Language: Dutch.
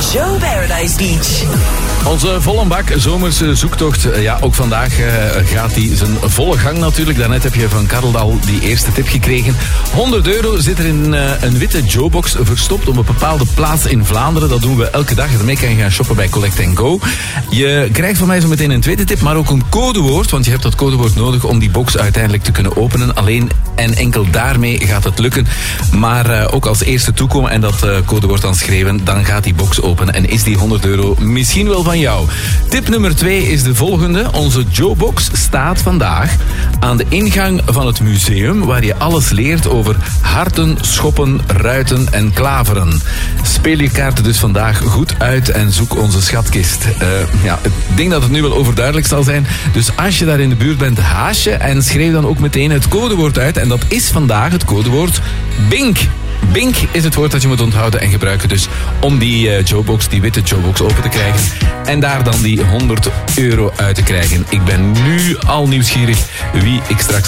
Joe Paradise Beach. Onze volle bak zomerse zoektocht. Ja, ook vandaag gaat die zijn volle gang natuurlijk. Daarnet heb je van Karel al die eerste tip gekregen. €100 zit er in een witte Joe-box verstopt op een bepaalde plaats in Vlaanderen. Dat doen we elke dag. Daarmee kan je gaan shoppen bij Collect & Go. Je krijgt van mij zo meteen een tweede tip, maar ook een codewoord. Want je hebt dat codewoord nodig om die box uiteindelijk te kunnen openen. Alleen en enkel daarmee gaat het lukken. Maar ook als eerste toekomen en dat codewoord dan schreeuwen, dan gaat die box openen. En is die €100 misschien wel van jou. Tip nummer 2 is de volgende. Onze Joe-box staat vandaag aan de ingang van het museum waar je alles leert over harten, schoppen, ruiten en klaveren. Speel je kaarten dus vandaag goed uit en zoek onze schatkist. Ik denk dat het nu wel overduidelijk zal zijn. Dus als je daar in de buurt bent, haast je en schreeuw dan ook meteen het codewoord uit. En dat is vandaag het codewoord BINK. BINK is het woord dat je moet onthouden en gebruiken dus om die Joe-box, die witte Joe-box open te krijgen. En daar dan die €100 uit te krijgen. Ik ben nu al nieuwsgierig wie ik straks